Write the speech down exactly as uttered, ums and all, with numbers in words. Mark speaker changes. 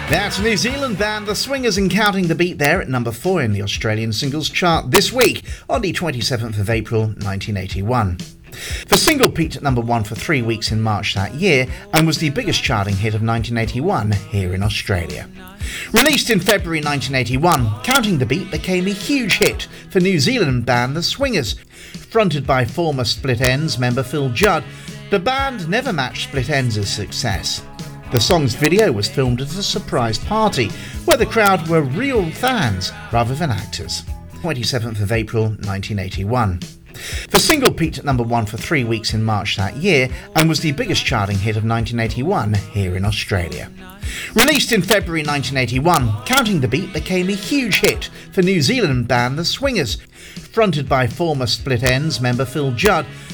Speaker 1: That's New Zealand band The Swingers and Counting the Beat there at number four in the Australian singles chart this week on the twenty-seventh of April nineteen eighty-one. The single peaked at number one for three weeks in March that year and was the biggest charting hit of nineteen eighty-one here in Australia. Released in February nineteen eighty-one, Counting the Beat became a huge hit for New Zealand band The Swingers. Fronted by former Split Enz member Phil Judd, the band never matched Split Enz' success. The song's video was filmed at a surprise party, where the crowd were real fans rather than actors. twenty-seventh of April nineteen eighty-one. The single peaked at number one for three weeks in March that year and was the biggest charting hit of nineteen eighty-one here in Australia. Released in February nineteen eighty-one, Counting the Beat became a huge hit for New Zealand band The Swingers. Fronted by former Split Enz member Phil Judd,